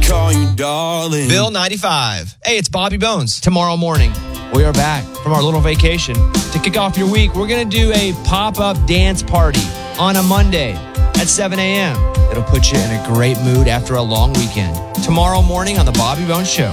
call you darling. Bill 95. Hey, it's Bobby Bones. Tomorrow morning, we are back from our little vacation. To kick off your week, we're going to do a pop-up dance party on a Monday at 7 a.m. It'll put you in a great mood after a long weekend. Tomorrow morning on The Bobby Bones Show.